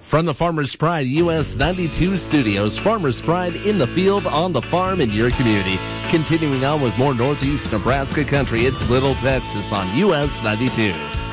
From the Farmers Pride US 92 studios, Farmers Pride in the field, on the farm, in your community. Continuing on with more Northeast Nebraska country, it's Little Texas on US 92.